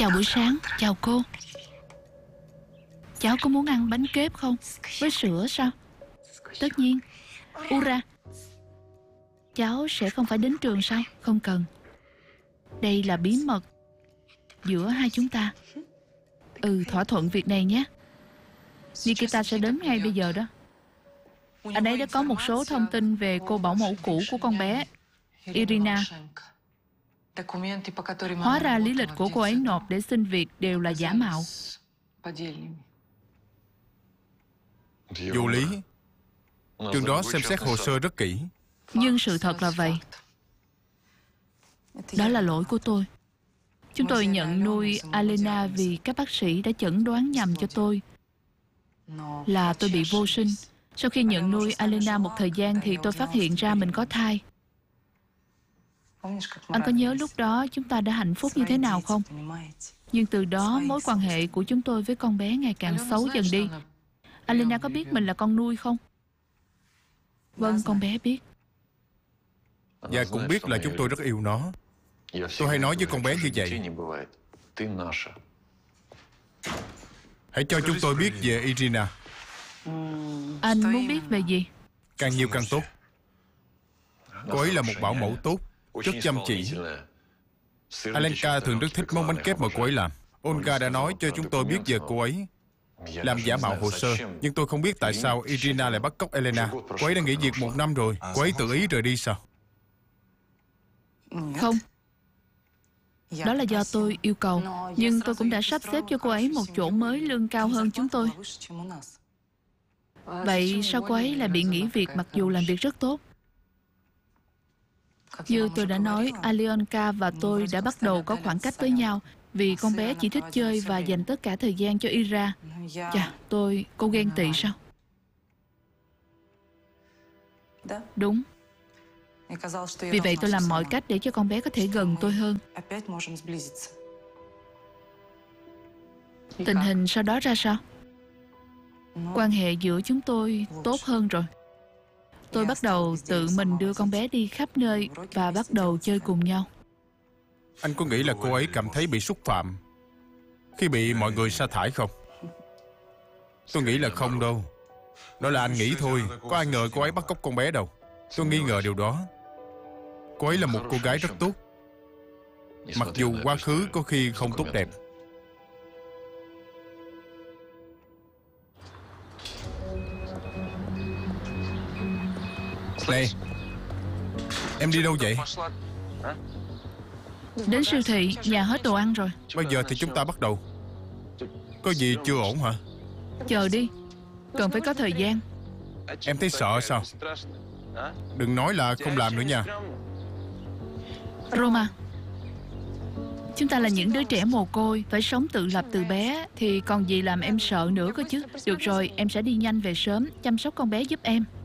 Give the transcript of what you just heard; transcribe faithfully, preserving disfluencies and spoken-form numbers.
Chào buổi sáng. Chào cô. Cháu có muốn ăn bánh kếp không? Với sữa sao? Tất nhiên. Ura, cháu sẽ không phải đến trường sao? Không cần. Đây là bí mật giữa hai chúng ta. Ừ, thỏa thuận việc này nhé. Nikita sẽ đến ngay bây giờ đó. Anh ấy đã có một số thông tin về cô bảo mẫu cũ của con bé Irina. Hóa ra lý lịch của cô ấy nộp để xin việc đều là giả mạo. Vô lý. Trường đó xem xét hồ sơ rất kỹ. Nhưng sự thật là vậy. Đó là lỗi của tôi. Chúng tôi nhận nuôi Alena vì các bác sĩ đã chẩn đoán nhầm cho tôi là tôi bị vô sinh. Sau khi nhận nuôi Alena một thời gian thì tôi phát hiện ra mình có thai. Anh có nhớ lúc đó chúng ta đã hạnh phúc như thế nào không? Nhưng từ đó mối quan hệ của chúng tôi với con bé ngày càng xấu dần đi. Alena có biết mình là con nuôi không? Vâng, con bé biết. Và cũng biết là chúng tôi rất yêu nó. Tôi hay nói với con bé như vậy. Hãy cho chúng tôi biết về Irina. Anh muốn biết về gì? Càng nhiều càng tốt. Cô ấy là một bảo mẫu tốt, rất chăm chỉ. Alenka thường rất thích món bánh kép mà cô ấy làm. Olga đã nói cho chúng tôi biết về cô ấy làm giả mạo hồ sơ. Nhưng tôi không biết tại sao Irina lại bắt cóc Elena. Cô ấy đã nghỉ việc một năm rồi. Cô ấy tự ý rời đi sao? Không. Đó là do tôi yêu cầu. Nhưng tôi cũng đã sắp xếp cho cô ấy một chỗ mới lương cao hơn chúng tôi. Vậy sao cô ấy lại bị nghỉ việc mặc dù làm việc rất tốt? Như tôi đã nói, Alyonka và tôi đã bắt đầu có khoảng cách với nhau vì con bé chỉ thích chơi và dành tất cả thời gian cho Ira. Chà, tôi... cô ghen tị sao? Đúng. Vì vậy tôi làm mọi cách để cho con bé có thể gần tôi hơn. Tình hình sau đó ra sao? Quan hệ giữa chúng tôi tốt hơn rồi. Tôi bắt đầu tự mình đưa con bé đi khắp nơi và bắt đầu chơi cùng nhau. Anh có nghĩ là cô ấy cảm thấy bị xúc phạm khi bị mọi người sa thải không? Tôi nghĩ là không đâu. Đó là anh nghĩ thôi. Có ai ngờ cô ấy bắt cóc con bé đâu. Tôi nghi ngờ điều đó. Cô ấy là một cô gái rất tốt, mặc dù quá khứ có khi không tốt đẹp. Này, em đi đâu vậy? Đến siêu thị, nhà hết đồ ăn rồi. Bây giờ thì chúng ta bắt đầu. Có gì chưa ổn hả? Chờ đi, cần phải có thời gian. Em thấy sợ sao? Đừng nói là không làm nữa nha. Roma, chúng ta là những đứa trẻ mồ côi, phải sống tự lập từ bé, thì còn gì làm em sợ nữa cơ chứ. Được rồi, em sẽ đi nhanh về sớm, chăm sóc con bé giúp em.